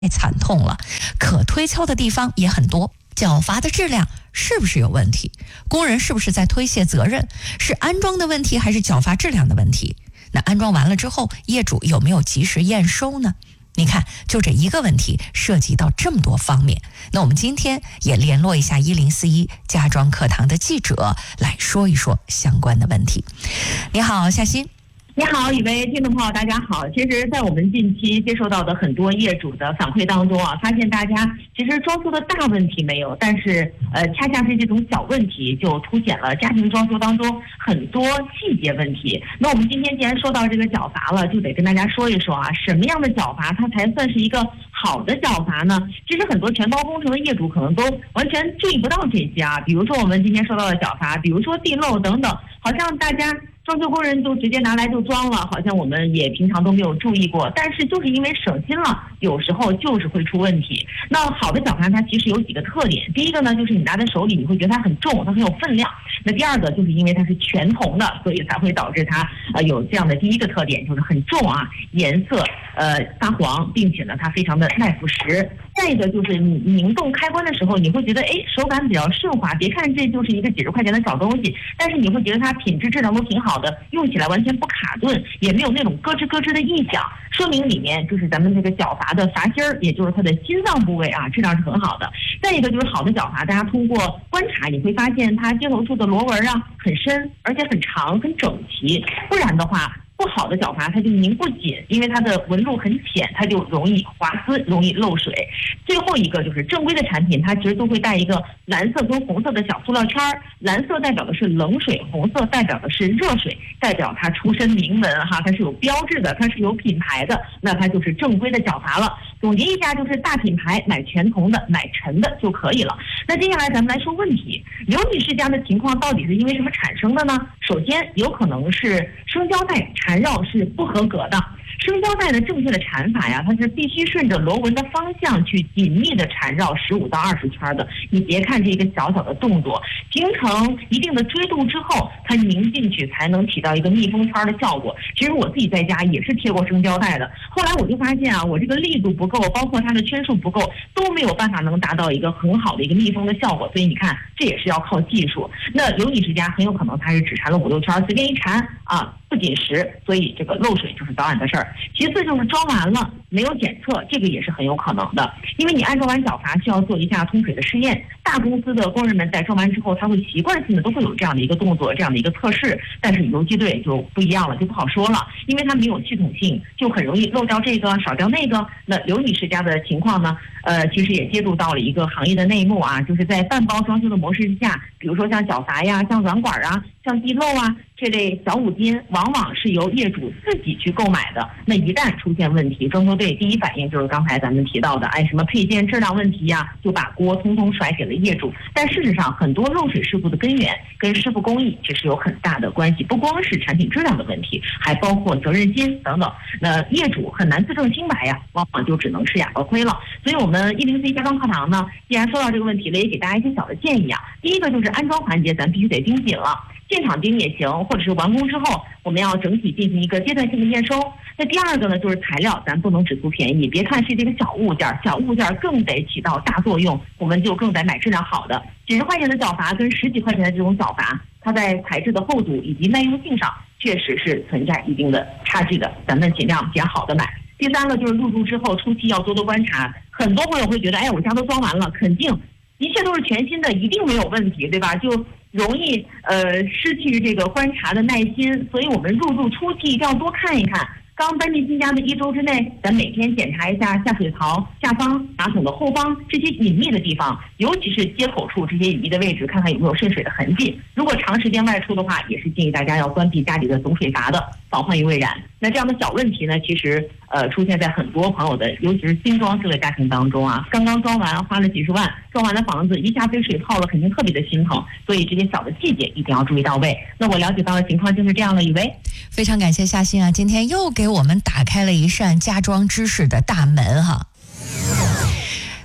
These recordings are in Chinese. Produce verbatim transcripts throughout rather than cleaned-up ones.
太惨痛了，可推敲的地方也很多。角阀的质量是不是有问题？工人是不是在推卸责任？是安装的问题还是角阀质量的问题？那安装完了之后，业主有没有及时验收呢？你看，就这一个问题涉及到这么多方面。那我们今天也联络一下一零四一家装课堂的记者，来说一说相关的问题。你好，夏欣。 你好，以为听众朋友大家好。其实在我们近期接受到的很多业主的反馈当中啊，发现大家其实装修的大问题没有，但是呃，恰恰是这种小问题就凸显了家庭装修当中很多细节问题。那我们今天既然说到这个角阀了，就得跟大家说一说啊，什么样的角阀它才算是一个好的角阀呢？其实很多全包工程的业主可能都完全注意不到这些啊，比如说我们今天说到的角阀，比如说地漏等等，好像大家装修工人就直接拿来就装了，好像我们也平常都没有注意过，但是就是因为省心了，有时候就是会出问题。那好的角阀它其实有几个特点，第一个呢就是你拿在手里你会觉得它很重，它很有分量。那第二个就是因为它是全铜的，所以才会导致它呃有这样的第一个特点，就是很重啊，颜色呃发黄，并且呢它非常的耐腐蚀。再一个就是你拧动开关的时候，你会觉得哎手感比较顺滑，别看这就是一个几十块钱的小东西，但是你会觉得它品质质量都挺好的，用起来完全不卡顿，也没有那种咯吱咯吱的异响，说明里面就是咱们这个角阀的阀芯儿，也就是它的心脏部位啊，质量是很好的。再一个就是好的角阀，大家通过观察也会发现它接头处的螺纹啊很深，而且很长很整齐，不然的话不好的角阀它就拧不紧，因为它的纹路很浅，它就容易滑丝，容易漏水。最后一个就是正规的产品，它其实都会带一个蓝色跟红色的小塑料圈儿，蓝色代表的是冷水，红色代表的是热水，代表它出身铭文哈，它是有标志的，它是有品牌的，那它就是正规的角阀了。总结一下，就是大品牌买全铜的，买沉的就可以了。那接下来咱们来说问题，刘女士家的情况到底是因为什么产生的呢？首先有可能是生胶带缠绕是不合格的。生胶带的正确的缠法呀，它是必须顺着螺纹的方向去紧密的缠绕十五到二十圈的。你别看这个小小的动作，形成一定的锥度之后，它拧进去才能起到一个密封圈的效果。其实我自己在家也是贴过生胶带的，后来我就发现啊，我这个力度不够，包括它的圈数不够，都没有办法能达到一个很好的一个密封的效果。所以你看，这也是要靠技术。那刘女士家很有可能它是只缠了五六圈，随便一缠啊，不紧实，所以这个漏水就是早晚的事儿。其次就是装完了没有检测，这个也是很有可能的，因为你安装完角阀需要做一下通水的试验。大公司的工人们在装完之后，他会习惯性的都会有这样的一个动作，这样的一个测试。但是游击队就不一样了，就不好说了，因为它没有系统性，就很容易漏掉这个少掉那个。那刘女士家的情况呢，呃，其实也接触到了一个行业的内幕啊，就是在半包装修的模式之下，比如说像角阀呀、像软管啊、像地漏啊这类小五金，往往是由业主自己去购买的。那一旦出现问题，装修队第一反应就是刚才咱们提到的，哎，什么配件质量问题呀，就把锅通通甩给了业主。但事实上，很多漏水事故的根源跟师傅工艺其实有很大的关系，不光是产品质量的问题，还包括责任心等等。那业主很难自证清白呀，往往就只能吃哑巴亏了。所以我们一零四一家装课堂呢，既然说到这个问题了，也给大家一些小的建议啊。第一个就是安装环节，咱必须得盯紧了。现场盯也行，或者是完工之后，我们要整体进行一个阶段性的验收。那第二个呢，就是材料，咱不能只图便宜，别看是这个小物件，小物件更得起到大作用，我们就更得买质量好的。几十块钱的角阀跟十几块钱的这种角阀，它在材质的厚度以及耐用性上，确实是存在一定的差距的，咱们尽量捡好的买。第三个就是入住之后初期要多多观察，很多朋友会觉得，哎，我家都装完了，肯定一切都是全新的，一定没有问题，对吧？就容易呃失去这个观察的耐心，所以我们入住初期一定要多看一看。刚搬进新家的一周之内，咱每天检查一下下水槽下方、马桶的后方这些隐秘的地方，尤其是接口处这些隐秘的位置，看看有没有渗水的痕迹。如果长时间外出的话，也是建议大家要关闭家里的总水阀的，防患于未然。那这样的小问题呢，其实呃出现在很多朋友的，尤其是新装修的家庭当中啊，刚刚装完花了几十万，装完的房子一下被水泡了，肯定特别的心疼。所以这些小的细节一定要注意到位。那我了解到的情况就是这样了，以为非常感谢夏欣啊，今天又给我们打开了一扇家装知识的大门哈。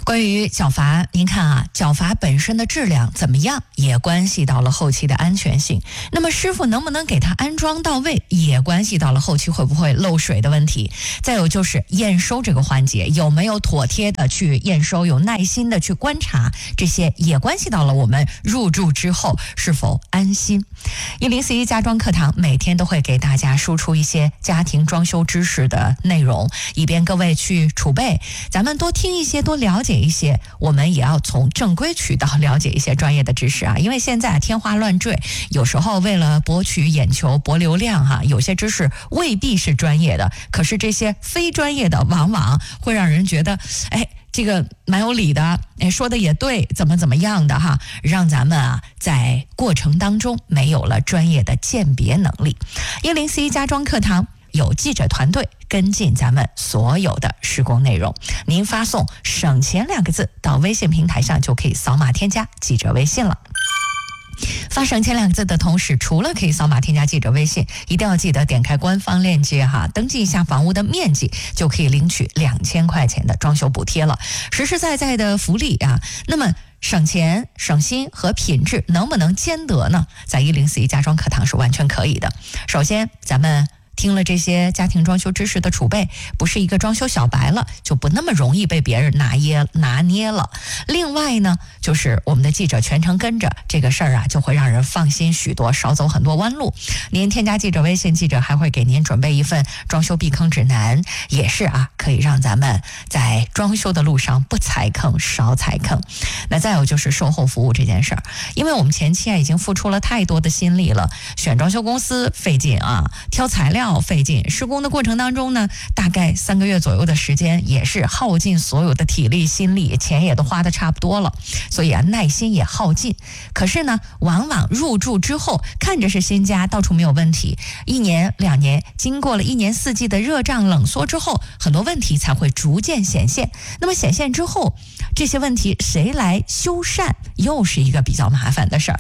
关于角阀，您看啊，角阀本身的质量怎么样，也关系到了后期的安全性。那么师傅能不能给它安装到位，也关系到了后期会不会漏水的问题。再有就是验收这个环节有没有妥帖的去验收，有耐心的去观察，这些也关系到了我们入住之后是否安心。一零四一家装课堂每天都会给大家输出一些家庭装修知识的内容，以便各位去储备，咱们多听一些，多了解一些，我们也要从正规渠道了解一些专业的知识啊。因为现在天花乱坠，有时候为了博取眼球、博流量哈、啊，有些知识未必是专业的，可是这些非专业的往往会让人觉得，哎，这个蛮有理的，哎，说的也对，怎么怎么样的哈，让咱们啊在过程当中没有了专业的鉴别能力。一零四一家装课堂有记者团队跟进咱们所有的施工内容，您发送省钱两个字到微信平台上就可以扫码添加记者微信了。发省钱两个字的同时，除了可以扫码添加记者微信，一定要记得点开官方链接哈，登记一下房屋的面积，就可以领取两千块钱的装修补贴了，实实在在的福利啊。那么省钱、省心和品质能不能兼得呢？在一零四一家装课堂是完全可以的。首先，咱们听了这些家庭装修知识的储备，不是一个装修小白了，就不那么容易被别人拿捏拿捏了。另外呢，就是我们的记者全程跟着这个事儿啊，就会让人放心许多，少走很多弯路。您添加记者微信，记者还会给您准备一份装修避坑指南，也是啊，可以让咱们在装修的路上不踩坑，少踩坑。那再有就是售后服务这件事儿，因为我们前期啊已经付出了太多的心力了，选装修公司费劲啊，挑材料费劲，施工的过程当中呢，大概三个月左右的时间，也是耗尽所有的体力心力，钱也都花的差不多了，所以啊耐心也耗尽。可是呢，往往入住之后看着是新家，到处没有问题，一年两年，经过了一年四季的热胀冷缩之后，很多问题才会逐渐显现。那么显现之后，这些问题谁来修缮，又是一个比较麻烦的事儿。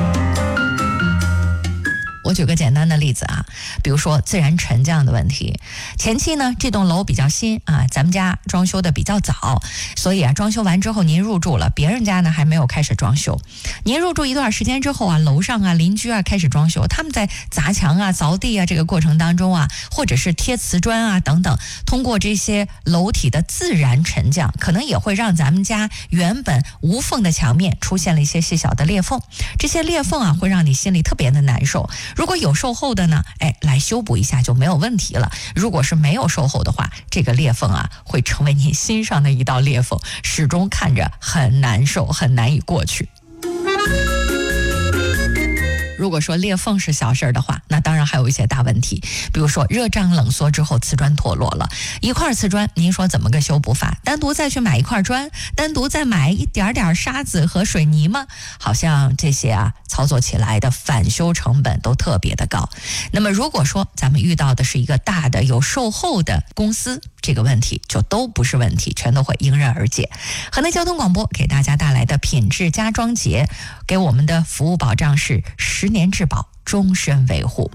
我举个简单的例子啊，比如说自然沉降的问题。前期呢，这栋楼比较新啊，咱们家装修的比较早，所以啊，装修完之后您入住了，别人家呢还没有开始装修。您入住一段时间之后啊，楼上啊邻居啊开始装修，他们在砸墙啊、凿地啊这个过程当中啊，或者是贴瓷砖啊等等，通过这些楼体的自然沉降，可能也会让咱们家原本无缝的墙面出现了一些细小的裂缝。这些裂缝啊，会让你心里特别的难受。如果有售后的呢，哎，来修补一下就没有问题了。如果是没有售后的话，这个裂缝啊，会成为你心上的一道裂缝，始终看着很难受，很难以过去。如果说裂缝是小事的话，那当然还有一些大问题，比如说热胀冷缩之后瓷砖脱落了，一块瓷砖您说怎么个修补法？单独再去买一块砖，单独再买一点点沙子和水泥吗？好像这些啊操作起来的返修成本都特别的高。那么如果说咱们遇到的是一个大的有售后的公司，这个问题就都不是问题，全都会迎刃而解。河南交通广播给大家带来的品质家装节，给我们的服务保障是十年质保，终身维护。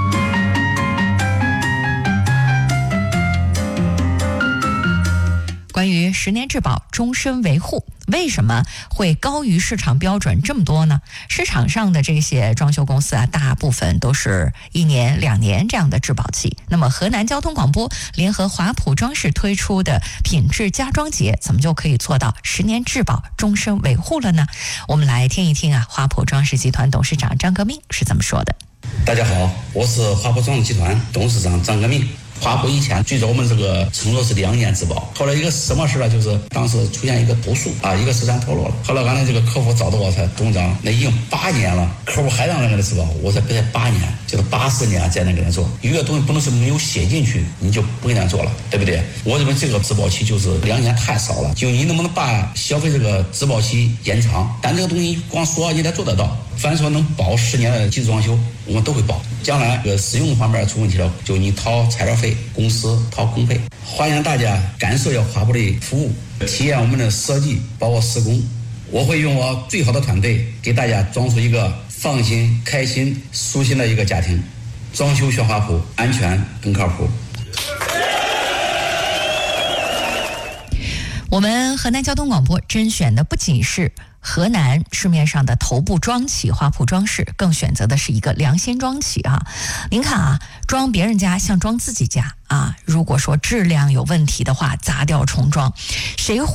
关于十年质保、终身维护，为什么会高于市场标准这么多呢？市场上的这些装修公司啊，大部分都是一年、两年这样的质保期。那么河南交通广播联合华普装饰推出的品质家装节，怎么就可以做到十年质保、终身维护了呢？我们来听一听啊，华普装饰集团董事长张革命是怎么说的。 大家好，我是华普装饰集团董事长张革命。华普以前最早我们这个承诺是两年质保，后来一个什么事呢？就是当时出现一个投诉啊，一个瓷砖脱落了。后来刚才这个客户找到我才，董事长，那已经八年了，客户还让人给他质保，我才别八年，就是八十年才能给他做。有些东西不能是没有写进去，你就不给他做了，对不对？我认为这个质保期就是两年太少了，就你能不能把消费这个质保期延长？但这个东西光说你得做得到。凡说能保十年的基础装修，我们都会保。将来这个使用方面出问题了，就你掏材料费，公司掏工费。欢迎大家感受一下华普的服务，体验我们的设计，包括施工。我会用我最好的团队给大家装出一个放心、开心、舒心的一个家庭。装修选华普，安全更靠谱。 我们河南交通广播甄选的不仅是河南市面上的头部装企花圃装饰，更选择的是一个良心装企啊。您看啊，装别人家像装自己家啊，如果说质量有问题的话，砸掉重装，谁